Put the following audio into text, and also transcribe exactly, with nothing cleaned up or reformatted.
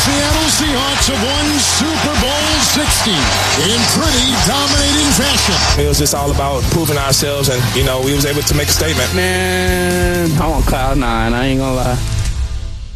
Seattle Seahawks have won Super Bowl sixty in pretty dominating fashion. It was just all about proving ourselves, and, you know, we was able to make a statement. Man, I'm on cloud nine. I ain't gonna lie.